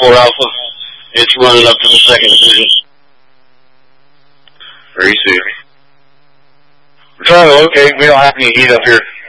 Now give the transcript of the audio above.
4 Alpha. It's running up to the second division. Very soon. We're trying to locate. We don't have any heat up here.